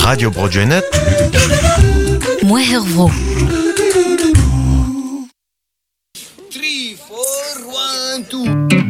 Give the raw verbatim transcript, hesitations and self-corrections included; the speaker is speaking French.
Radio Broadwaynet. Moi Hervro. three, four, one, two.